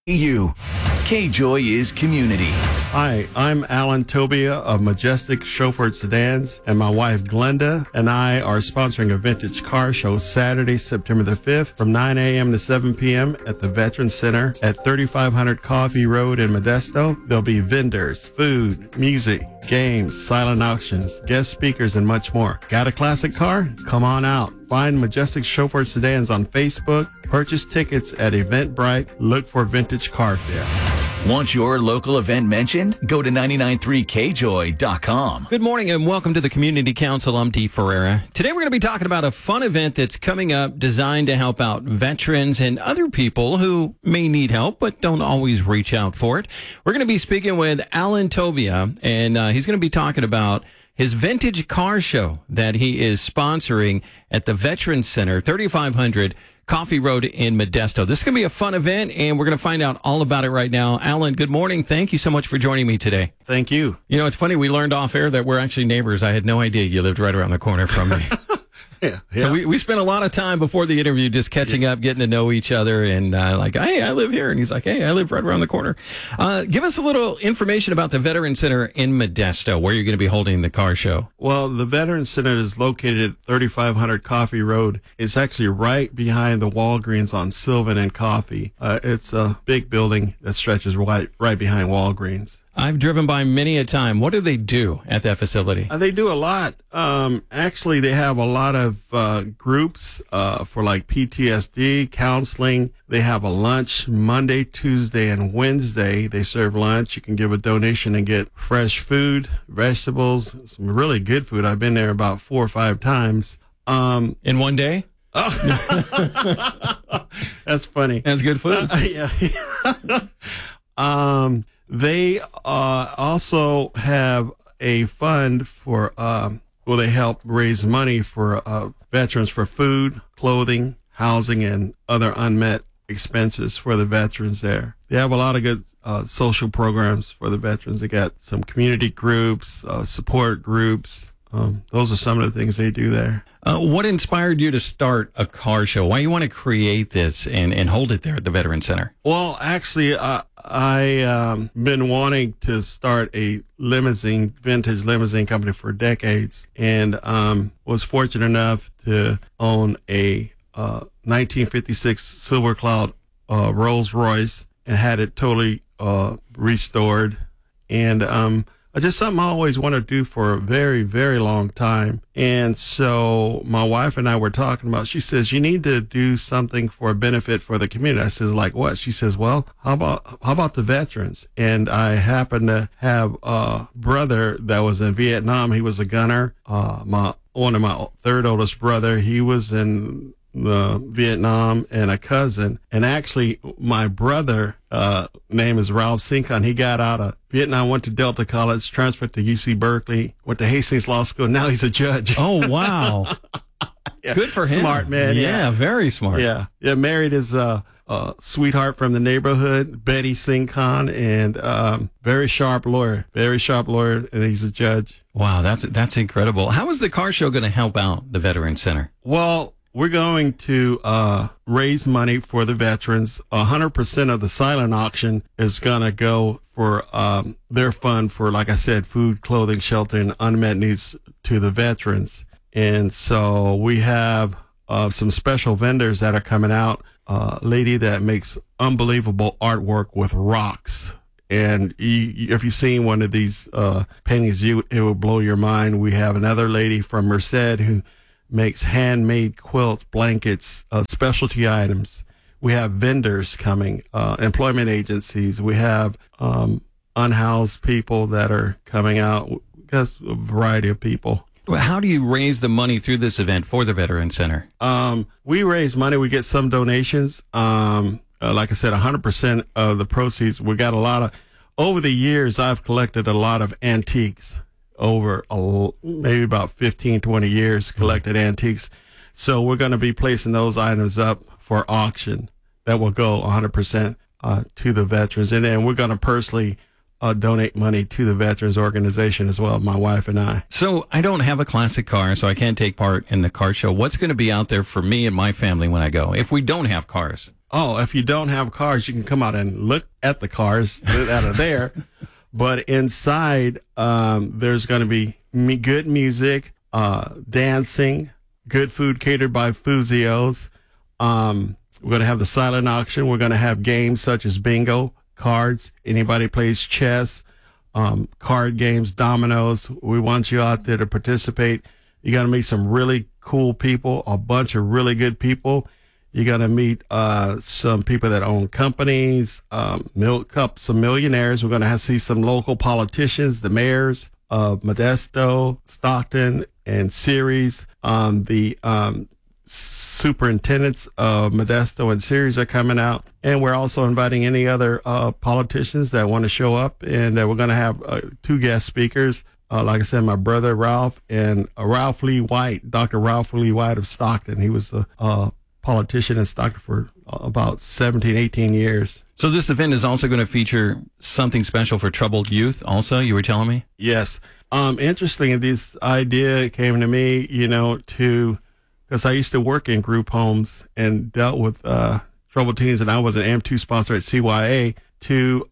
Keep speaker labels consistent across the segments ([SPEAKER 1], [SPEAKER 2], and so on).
[SPEAKER 1] You. K-Joy is community.
[SPEAKER 2] Hi, I'm Alan Tobia of Majestic Chauffeur Sedans, and my wife Glenda and I are sponsoring a vintage car show Saturday, September the 5th from 9 a.m. to 7 p.m. at the Veterans Center at 3500 Coffee Road in Modesto. There'll be vendors, food, music, games, silent auctions, guest speakers, and much more. Got a classic car? Come on out. Find Majestic Chauffeur Sedans on Facebook. Purchase tickets at Eventbrite. Look for Vintage Car Fair.
[SPEAKER 1] Want your local event mentioned? Go to 993kjoy.com.
[SPEAKER 3] Good morning and welcome to the Community Council. I'm Dee Ferreira. Today we're going to be talking about a fun event that's coming up designed to help out veterans and other people who may need help but don't always reach out for it. We're going to be speaking with Alan Tobia, and he's going to be talking about his vintage car show that he is sponsoring at the Veterans Center, 3500 Coffee Road in Modesto. This is going to be a fun event, and we're going to find out all about it right now. Alan, good morning. Thank you so much for joining me today.
[SPEAKER 2] Thank you.
[SPEAKER 3] You know, it's funny, we learned off air that we're actually neighbors. I had no idea you lived right around the corner from me.
[SPEAKER 2] Yeah.
[SPEAKER 3] So we spent a lot of time before the interview just catching up, getting to know each other, and like, hey, I live here. And he's like, hey, I live right around the corner. Give us a little information about the Veterans Center in Modesto, where you're going to be holding the car show.
[SPEAKER 2] Well, the Veterans Center is located at 3500 Coffee Road. It's actually right behind the Walgreens on Sylvan and Coffee. It's a big building that stretches right behind Walgreens.
[SPEAKER 3] I've driven by many a time. What do they do at that facility?
[SPEAKER 2] They do a lot. Actually, they have a lot of groups for like PTSD, counseling. They have a lunch Monday, Tuesday, and Wednesday. They serve lunch. You can give a donation and get fresh food, vegetables, some really good food. I've been there about 4 or 5 times.
[SPEAKER 3] In one day?
[SPEAKER 2] Oh. That's funny.
[SPEAKER 3] That's good food.
[SPEAKER 2] Yeah. They also have a fund for, they help raise money for veterans for food, clothing, housing, and other unmet expenses for the veterans there. They have a lot of good social programs for the veterans. They got some community groups, support groups. Those are some of the things they do there.
[SPEAKER 3] What inspired you to start a car show? Why you want to create this and hold it there at the Veterans Center?
[SPEAKER 2] Well, actually, I been wanting to start a vintage limousine company for decades, and was fortunate enough to own a 1956 Silver Cloud Rolls Royce and had it totally restored. And just something I always wanted to do for a very, very long time. And so my wife and I were talking about, she says, you need to do something for a benefit for the community. I says, like what? She says, well, how about the veterans? And I happen to have a brother that was in Vietnam. He was a gunner. One of my third oldest brother, he was in Vietnam, and a cousin. And actually, my brother, name is Ralph Sinkan. He got out of Vietnam, went to Delta College, transferred to UC Berkeley, went to Hastings Law School. Now he's a judge.
[SPEAKER 3] Oh, wow.
[SPEAKER 2] Yeah.
[SPEAKER 3] Good for him.
[SPEAKER 2] Smart man.
[SPEAKER 3] Yeah, very smart.
[SPEAKER 2] Yeah. Married his sweetheart from the neighborhood, Betty Sinkan, and very sharp lawyer, and he's a judge.
[SPEAKER 3] Wow, that's incredible. How is the car show going to help out the Veterans Center?
[SPEAKER 2] Well, we're going to raise money for the veterans. 100% of the silent auction is going to go for their fund for, like I said, food, clothing, shelter, and unmet needs to the veterans. And so we have some special vendors that are coming out. A lady that makes unbelievable artwork with rocks. And if you've seen one of these paintings, it will blow your mind. We have another lady from Merced who makes handmade quilts, blankets, specialty items. We have vendors coming, employment agencies. We have unhoused people that are coming out. Just a variety of people.
[SPEAKER 3] Well, how do you raise the money through this event for the Veterans Center?
[SPEAKER 2] We raise money. We get some donations. Like I said, 100% of the proceeds. We got a lot of, over the years, I've collected a lot of antiques. Over maybe about 15, 20 years, collected antiques. So we're going to be placing those items up for auction that will go 100% to the veterans. And then we're going to personally donate money to the Veterans Organization as well, my wife and I.
[SPEAKER 3] So I don't have a classic car, so I can't take part in the car show. What's going to be out there for me and my family when I go, if we don't have cars?
[SPEAKER 2] Oh, if you don't have cars, you can come out and look at the cars out of there. But inside, there's going to be good music, dancing, good food catered by Fuzios. We're going to have the silent auction. We're going to have games such as bingo, cards. Anybody plays chess, card games, dominoes. We want you out there to participate. You're going to meet some really cool people, a bunch of really good people. You're going to meet some people that own companies, some millionaires. We're going to see some local politicians, the mayors of Modesto, Stockton, and Ceres. The superintendents of Modesto and Ceres are coming out. And we're also inviting any other politicians that want to show up. And we're going to have 2 guest speakers. Like I said, my brother Ralph and Ralph Lee White, Dr. Ralph Lee White of Stockton. He was a politician in Stockton for about 17, 18 years.
[SPEAKER 3] So this event is also going to feature something special for troubled youth also, you were telling me?
[SPEAKER 2] Yes. Interesting, this idea came to me, because I used to work in group homes and dealt with troubled teens, and I was an M2 sponsor at CYA to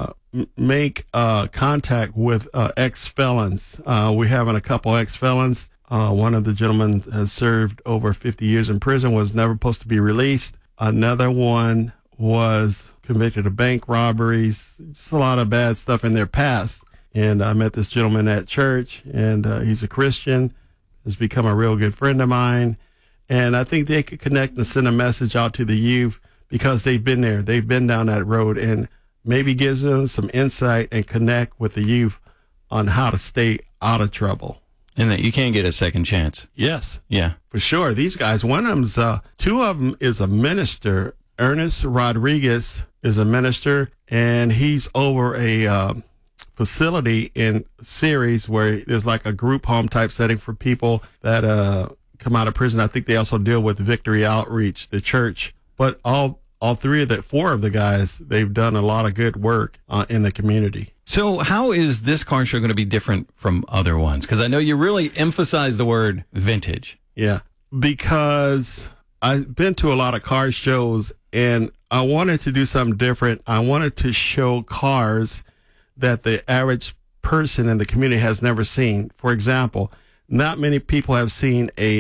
[SPEAKER 2] make contact with ex-felons. We're having a couple ex-felons. One of the gentlemen has served over 50 years in prison, was never supposed to be released. Another one was convicted of bank robberies, just a lot of bad stuff in their past. And I met this gentleman at church, and he's a Christian, has become a real good friend of mine. And I think they could connect and send a message out to the youth because they've been there. They've been down that road, and maybe gives them some insight and connect with the youth on how to stay out of trouble.
[SPEAKER 3] And that you can get a second chance.
[SPEAKER 2] Yes.
[SPEAKER 3] Yeah.
[SPEAKER 2] For sure. These guys, one of them's, 2 of them is a minister. Ernest Rodriguez is a minister, and he's over a facility in Ceres where there's like a group home type setting for people that come out of prison. I think they also deal with Victory Outreach, the church. But all 4 of the guys, they've done a lot of good work in the community.
[SPEAKER 3] So how is this car show going to be different from other ones? Because I know you really emphasize the word vintage.
[SPEAKER 2] Yeah, because I've been to a lot of car shows, and I wanted to do something different. I wanted to show cars that the average person in the community has never seen. For example, not many people have seen a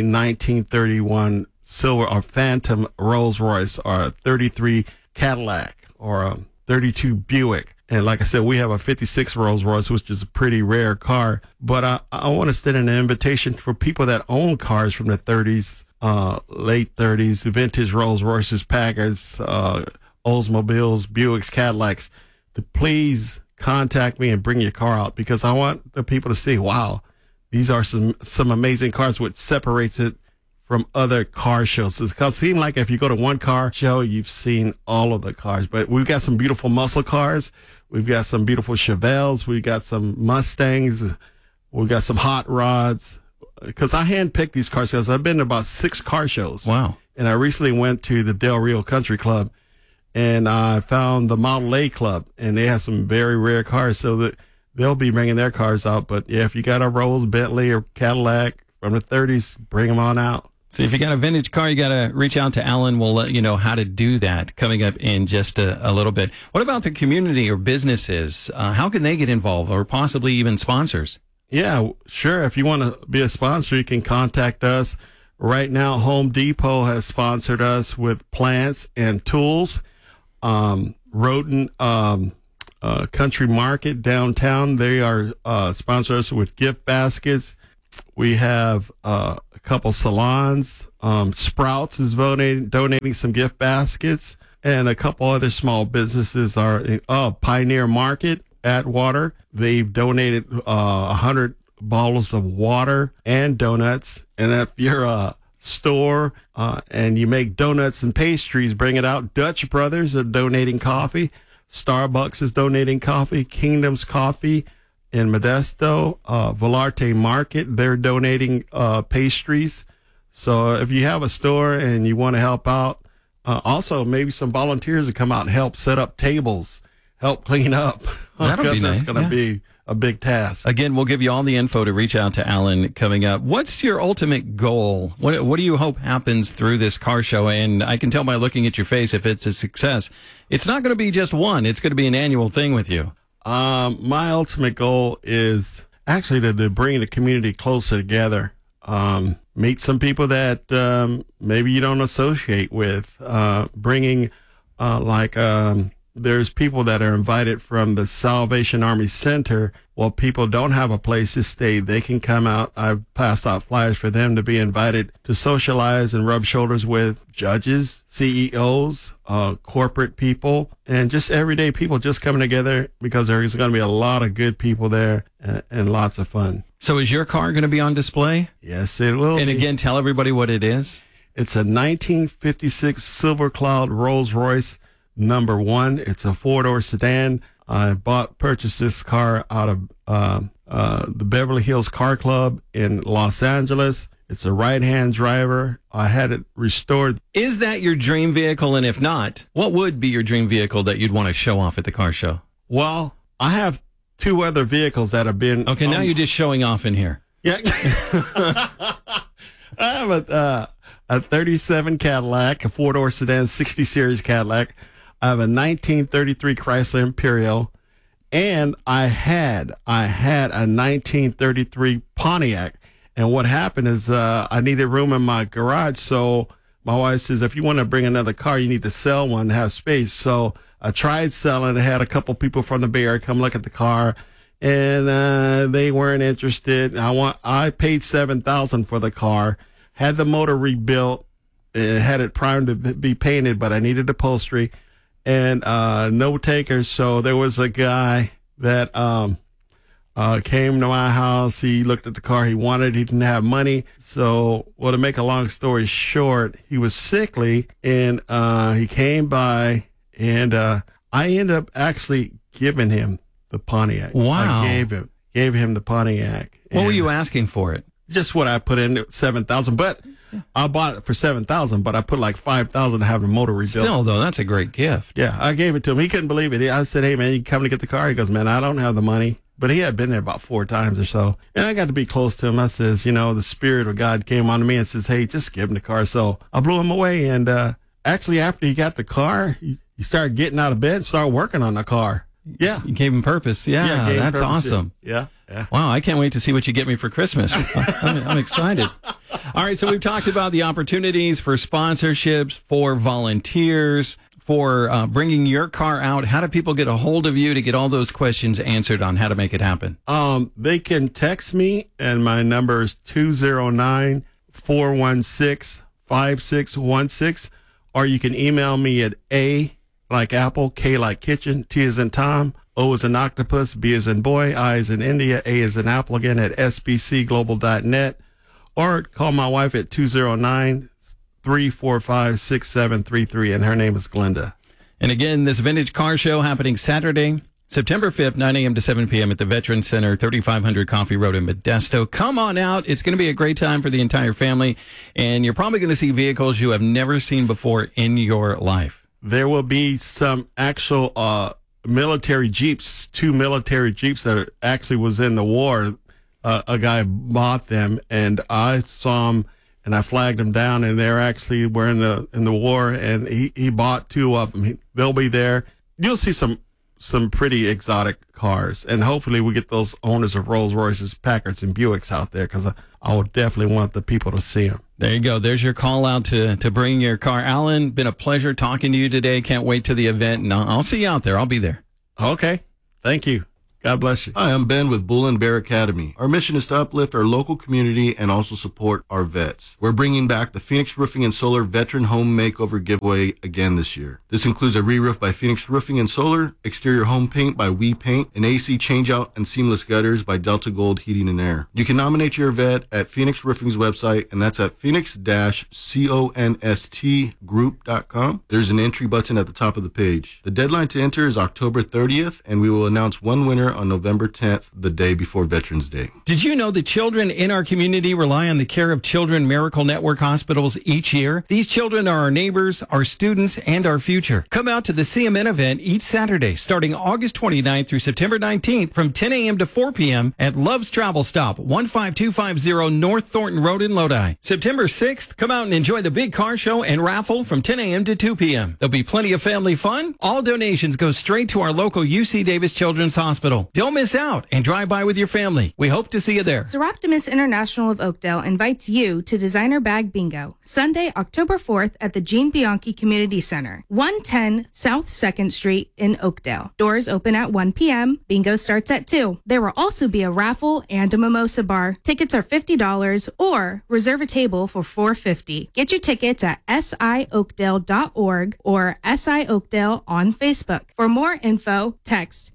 [SPEAKER 2] 1931 silver or phantom Rolls Royce, or a 33 Cadillac, or a 32 Buick. And like I said, we have a 56 Rolls Royce, which is a pretty rare car. But I want to extend an invitation for people that own cars from the 30s, late 30s, vintage Rolls Royces, Packards, Oldsmobiles, Buicks, Cadillacs, to please contact me and bring your car out, because I want the people to see, wow, these are some amazing cars, which separates it from other car shows. Because it seems like if you go to one car show, you've seen all of the cars. But we've got some beautiful muscle cars. We've got some beautiful Chevelles. We've got some Mustangs. We've got some hot rods. Because I handpicked these cars, because I've been to about 6 car shows.
[SPEAKER 3] Wow.
[SPEAKER 2] And I recently went to the Del Rio Country Club, and I found the Model A Club, and they have some very rare cars, so that they'll be bringing their cars out. But yeah, if you got a Rolls, Bentley, or Cadillac from the 30s, bring them on out.
[SPEAKER 3] So if you got a vintage car, you got to reach out to Alan. We'll let you know how to do that coming up in just a little bit. What about the community or businesses? How can they get involved, or possibly even sponsors?
[SPEAKER 2] Yeah, sure. If you want to be a sponsor, you can contact us. Right now, Home Depot has sponsored us with plants and tools. Roden Country Market downtown, they are sponsoring us with gift baskets. We have a couple salons. Sprouts is donating some gift baskets, and a couple other small businesses are Pioneer Market, Atwater. They've donated 100 bottles of water and donuts. And if you're a store and you make donuts and pastries, bring it out. Dutch Brothers are donating coffee. Starbucks is donating coffee. Kingdom's Coffee in Modesto, Volarte Market, they're donating pastries. So if you have a store and you want to help out, also maybe some volunteers to come out and help set up tables, help clean up.
[SPEAKER 3] That'll be
[SPEAKER 2] because
[SPEAKER 3] nice.
[SPEAKER 2] it's going to be a big task.
[SPEAKER 3] Again, we'll give you all the info to reach out to Alan coming up. What's your ultimate goal? What do you hope happens through this car show? And I can tell by looking at your face if it's a success. It's not going to be just one. It's going to be an annual thing with you.
[SPEAKER 2] My ultimate goal is actually to bring the community closer together. Meet some people that maybe you don't associate with. Bringing there's people that are invited from the Salvation Army Center. Well, people don't have a place to stay. They can come out. I've passed out flyers for them to be invited to socialize and rub shoulders with judges, CEOs, corporate people, and just everyday people just coming together because there's going to be a lot of good people there and lots of fun.
[SPEAKER 3] So is your car going to be on display?
[SPEAKER 2] Yes, it will.
[SPEAKER 3] And again, tell everybody what it is.
[SPEAKER 2] It's a 1956 Silver Cloud Rolls-Royce number 1. It's a 4-door sedan. I purchased this car out of the Beverly Hills Car Club in Los Angeles. It's a right-hand driver. I had it restored.
[SPEAKER 3] Is that your dream vehicle? And if not, what would be your dream vehicle that you'd want to show off at the car show?
[SPEAKER 2] Well, I have 2 other vehicles that have been...
[SPEAKER 3] Okay, now you're just showing off in here.
[SPEAKER 2] Yeah. I have a 37 Cadillac, a 4-door sedan, 60 series Cadillac. I have a 1933 Chrysler Imperial, and I had a 1933 Pontiac. And what happened is I needed room in my garage, so my wife says, if you want to bring another car, you need to sell one to have space. So I tried selling. I had a couple people from the Bay Area come look at the car, and they weren't interested. I paid $7,000 for the car, had the motor rebuilt, had it primed to be painted, but I needed upholstery. And no takers. So there was a guy that came to my house. He looked at the car. He wanted it. He didn't have money. So, well, to make a long story short, he was sickly, and he came by, and I ended up actually giving him the Pontiac.
[SPEAKER 3] Wow.
[SPEAKER 2] I gave him the Pontiac.
[SPEAKER 3] What were you asking for it?
[SPEAKER 2] Just what I put in, $7,000. But I bought it for $7,000, but I put like $5,000 to have the motor rebuilt.
[SPEAKER 3] Still, though, that's a great gift.
[SPEAKER 2] Yeah, I gave it to him. He couldn't believe it. I said, hey, man, you come to get the car? He goes, man, I don't have the money. But he had been there about 4 times or so. And I got to be close to him. I says, the Spirit of God came on me and says, hey, just give him the car. So I blew him away. And actually, after he got the car, he started getting out of bed and started working on the car. Yeah.
[SPEAKER 3] You gave him purpose. Yeah, that's awesome.
[SPEAKER 2] Yeah.
[SPEAKER 3] Wow, I can't wait to see what you get me for Christmas. I'm excited. All right, so we've talked about the opportunities for sponsorships, for volunteers, for bringing your car out. How do people get a hold of you to get all those questions answered on how to make it happen?
[SPEAKER 2] They can text me, and my number is 209-416-5616, or you can email me at A like Apple, K like Kitchen, T as in Tom, O as in Octopus, B as in Boy, I as in India, A as in Apple again at sbcglobal.net, or call my wife at 209-345-6733, and her name is Glenda.
[SPEAKER 3] And again, this vintage car show happening Saturday, September 5th, 9 a.m. to 7 p.m. at the Veterans Center, 3500 Coffee Road in Modesto. Come on out. It's going to be a great time for the entire family, and you're probably going to see vehicles you have never seen before in your life.
[SPEAKER 2] There will be some actual military Jeeps, 2 military Jeeps that actually was in the war. A guy bought them, and I saw them, and I flagged them down, and they're actually were in the war, and he bought 2 of them. They'll be there. You'll see some pretty exotic cars, and hopefully we get those owners of Rolls Royces, Packards, and Buicks out there, because I would definitely want the people to see them.
[SPEAKER 3] There you go. There's your call out to bring your car. Alan, been a pleasure talking to you today. Can't wait to the event, and I'll see you out there. I'll be there.
[SPEAKER 2] Okay. Thank you. God bless you.
[SPEAKER 4] Hi, I'm Ben with Bull and Bear Academy. Our mission is to uplift our local community and also support our vets. We're bringing back the Phoenix Roofing and Solar Veteran Home Makeover Giveaway again this year. This includes a re-roof by Phoenix Roofing and Solar, exterior home paint by We Paint, an AC changeout and seamless gutters by Delta Gold Heating and Air. You can nominate your vet at Phoenix Roofing's website, and that's at phoenix-constgroup.com. There's an entry button at the top of the page. The deadline to enter is October 30th, and we will announce one winner on November 10th, the day before Veterans Day.
[SPEAKER 3] Did you know that children in our community rely on the care of Children Miracle Network hospitals each year? These children are our neighbors, our students, and our future. Come out to the CMN event each Saturday, starting August 29th through September 19th from 10 a.m. to 4 p.m. at Love's Travel Stop, 15250 North Thornton Road in Lodi. September 6th, come out and enjoy the big car show and raffle from 10 a.m. to 2 p.m. There'll be plenty of family fun. All donations go straight to our local UC Davis Children's Hospital. Don't miss out and drive by with your family. We hope to see you there.
[SPEAKER 5] Seroptimus International of Oakdale invites you to Designer Bag Bingo, Sunday, October 4th at the Gene Bianchi Community Center, 110 South 2nd Street in Oakdale. Doors open at 1 p.m. Bingo starts at 2. There will also be a raffle and a mimosa bar. Tickets are $50 or reserve a table for $4.50. Get your tickets at sioakdale.org or SI Oakdale on Facebook. For more info, text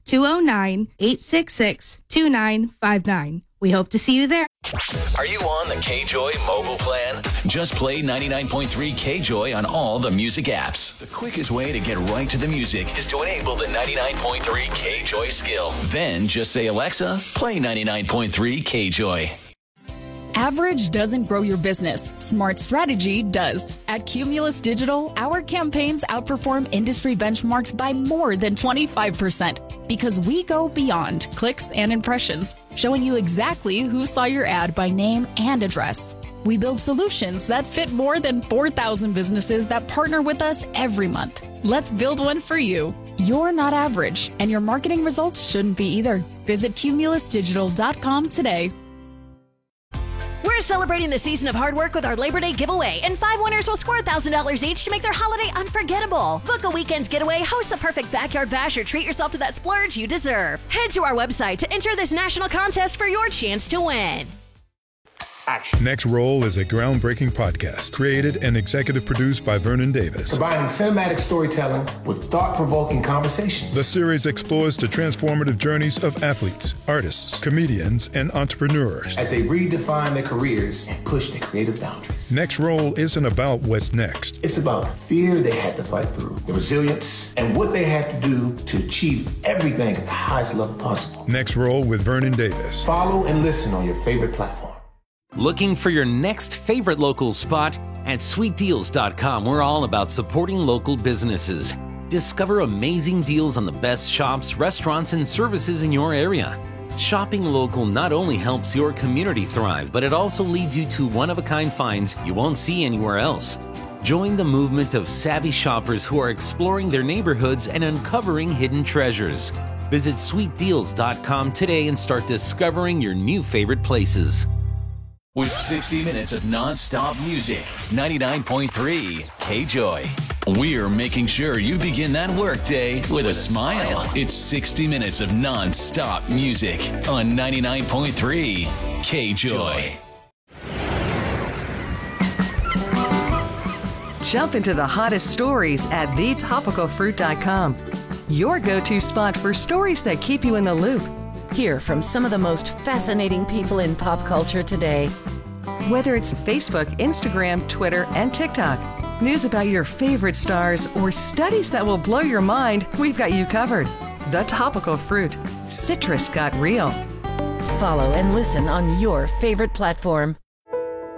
[SPEAKER 5] 209-866-2959. We hope to see you there.
[SPEAKER 1] Are you on the K-Joy mobile plan? Just play 99.3 K-Joy on all the music apps. The quickest way to get right to the music is to enable the 99.3 K-Joy skill. Then just say, Alexa, play 99.3 K-Joy.
[SPEAKER 6] Average doesn't grow your business. Smart strategy does. At Cumulus Digital, our campaigns outperform industry benchmarks by more than 25% because we go beyond clicks and impressions, showing you exactly who saw your ad by name and address. We build solutions that fit more than 4,000 businesses that partner with us every month. Let's build one for you. You're not average, and your marketing results shouldn't be either. Visit cumulusdigital.com today.
[SPEAKER 7] We're celebrating the season of hard work with our Labor Day giveaway, and 5 winners will score $1,000 each to make their holiday unforgettable. Book a weekend getaway, host the perfect backyard bash, or treat yourself to that splurge you deserve. Head to our website to enter this national contest for your chance to win.
[SPEAKER 8] Next Roll is a groundbreaking podcast created and executive produced by Vernon Davis.
[SPEAKER 9] Combining cinematic storytelling with thought-provoking conversations.
[SPEAKER 8] The series explores the transformative journeys of athletes, artists, comedians, and entrepreneurs
[SPEAKER 9] as they redefine their careers and push their creative boundaries.
[SPEAKER 8] Next Roll isn't about what's next.
[SPEAKER 9] It's about the fear they had to fight through, the resilience, and what they had to do to achieve everything at the highest level possible.
[SPEAKER 8] Next Roll with Vernon Davis.
[SPEAKER 9] Follow and listen on your favorite platform.
[SPEAKER 10] Looking for your next favorite local spot? At sweetdeals.com, we're all about supporting local businesses. Discover amazing deals on the best shops, restaurants, and services in your area. Shopping local not only helps your community thrive, but it also leads you to one-of-a-kind finds you won't see anywhere else. Join the movement of savvy shoppers who are exploring their neighborhoods and uncovering hidden treasures. Visit sweetdeals.com today and start discovering your new favorite places.
[SPEAKER 1] With 60 minutes of non-stop music, 99.3 K-Joy. We're making sure you begin that workday with a smile. It's 60 minutes of non-stop music on 99.3 K-Joy.
[SPEAKER 11] Jump into the hottest stories at thetopicalfruit.com. Your go-to spot for stories that keep you in the loop.
[SPEAKER 12] Hear from some of the most fascinating people in pop culture today.
[SPEAKER 11] Whether it's Facebook, Instagram, Twitter, and TikTok, news about your favorite stars, or studies that will blow your mind, we've got you covered. The Topical Fruit. Citrus got real.
[SPEAKER 12] Follow and listen on your favorite platform.